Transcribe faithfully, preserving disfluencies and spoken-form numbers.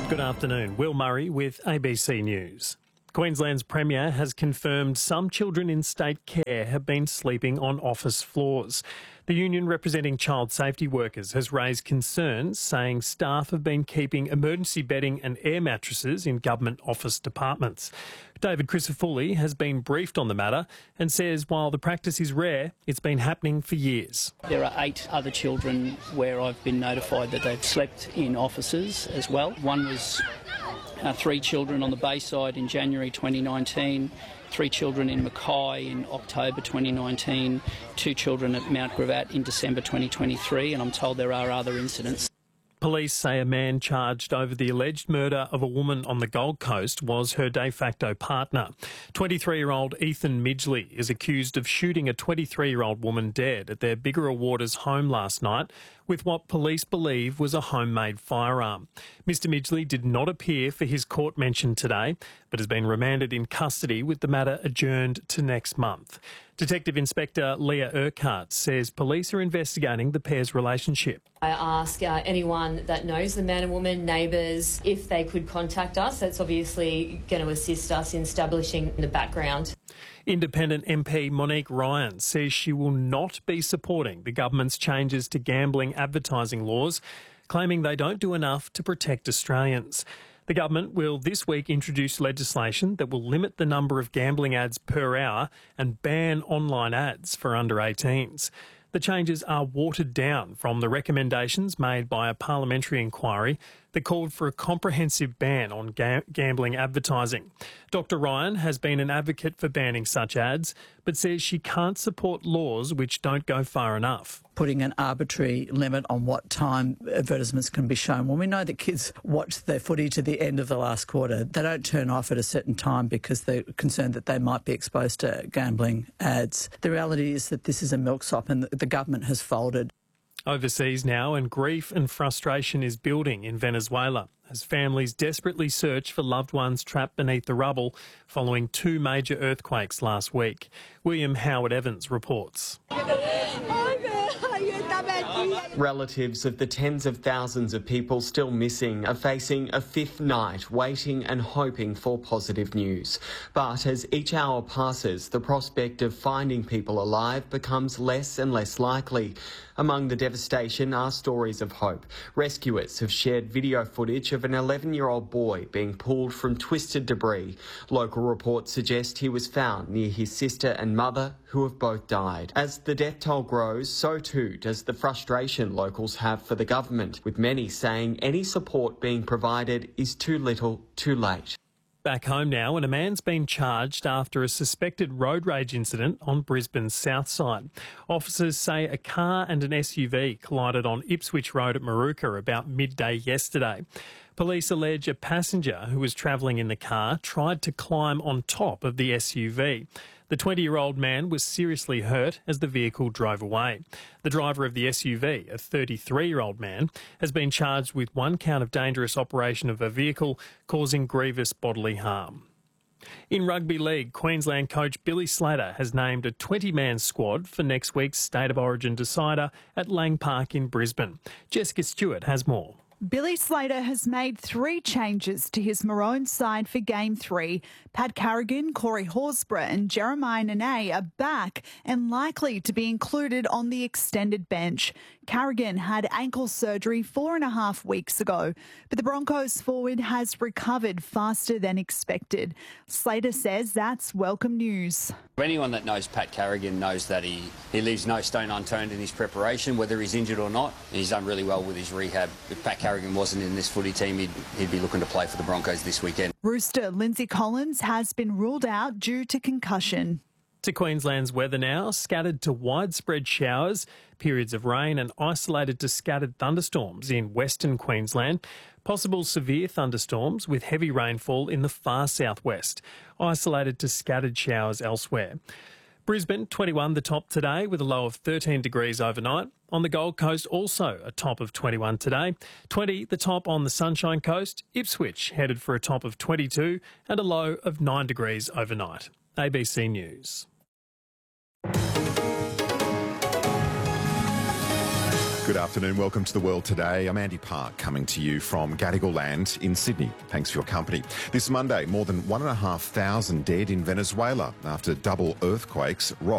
Good afternoon. Will Murray with A B C News. Queensland's Premier has confirmed some children in state care have been sleeping on office floors. The union representing child safety workers has raised concerns, saying staff have been keeping emergency bedding and air mattresses in government office departments. David Crisafulli has been briefed on the matter and says while the practice is rare, it's been happening for years. There are eight other children where I've been notified that they've slept in offices as well. One was uh, three children on the Bayside in January twenty nineteen, three children in Mackay in October twenty nineteen, two children at Mount Gravatt in December twenty twenty-three, and I'm told there are other incidents. Police say a man charged over the alleged murder of a woman on the Gold Coast was her de facto partner. twenty-three-year-old Ethan Midgley is accused of shooting a twenty-three-year-old woman dead at their Bigara Waters home last night with what police believe was a homemade firearm. Mister Midgley did not appear for his court mention today, but has been remanded in custody with the matter adjourned to next month. Detective Inspector Leah Urquhart says police are investigating the pair's relationship. I ask uh, anyone that knows the man and woman, neighbours, if they could contact us. That's obviously going to assist us in establishing the background. Independent M P Monique Ryan says she will not be supporting the government's changes to gambling advertising laws, claiming they don't do enough to protect Australians. The government will this week introduce legislation that will limit the number of gambling ads per hour and ban online ads for under eighteens. The changes are watered down from the recommendations made by a parliamentary inquiry that called for a comprehensive ban on ga- gambling advertising. Doctor Ryan has been an advocate for banning such ads, but says she can't support laws which don't go far enough. Putting an arbitrary limit on what time advertisements can be shown. When we know that kids watch their footy to the end of the last quarter, they don't turn off at a certain time because they're concerned that they might be exposed to gambling ads. The reality is that this is a milksop and the government has folded. Overseas now, and grief and frustration is building in Venezuela as families desperately search for loved ones trapped beneath the rubble following two major earthquakes last week. William Howard Evans reports. Relatives of the tens of thousands of people still missing are facing a fifth night waiting and hoping for positive news. But as each hour passes, the prospect of finding people alive becomes less and less likely. Among the devastation are stories of hope. Rescuers have shared video footage of an eleven-year-old boy being pulled from twisted debris. Local reports suggest he was found near his sister and mother, who have both died. As the death toll grows, so too does the frustration locals have for the government, with many saying any support being provided is too little, too late. Back home now, and a man's been charged after a suspected road rage incident on Brisbane's south side. Officers say a car and an S U V collided on Ipswich Road at Maruka about midday yesterday. Police allege a passenger who was travelling in the car tried to climb on top of the S U V. The twenty-year-old man was seriously hurt as the vehicle drove away. The driver of the S U V, a thirty-three-year-old man, has been charged with one count of dangerous operation of a vehicle causing grievous bodily harm. In rugby league, Queensland coach Billy Slater has named a twenty-man squad for next week's State of Origin decider at Lang Park in Brisbane. Jessica Stewart has more. Billy Slater has made three changes to his Maroon side for Game three. Pat Carrigan, Corey Horsburgh and Jeremiah Nene are back and likely to be included on the extended bench. Carrigan had ankle surgery four and a half weeks ago, but the Broncos forward has recovered faster than expected. Slater says that's welcome news. Anyone that knows Pat Carrigan knows that he, he leaves no stone unturned in his preparation, whether he's injured or not. He's done really well with his rehab. If Pat Carrigan wasn't in this footy team, he'd, he'd be looking to play for the Broncos this weekend. Rooster Lindsay Collins has been ruled out due to concussion. To Queensland's weather now, scattered to widespread showers, periods of rain and isolated to scattered thunderstorms in Western Queensland. Possible severe thunderstorms with heavy rainfall in the far southwest, isolated to scattered showers elsewhere. Brisbane, twenty-one the top today with a low of thirteen degrees overnight. On the Gold Coast, also a top of twenty-one today. twenty the top on the Sunshine Coast. Ipswich headed for a top of twenty-two and a low of nine degrees overnight. A B C News. Good afternoon. Welcome to The World Today. I'm Andy Park, coming to you from Gadigal Land in Sydney. Thanks for your company. This Monday, more than one and a half thousand dead in Venezuela after double earthquakes rocked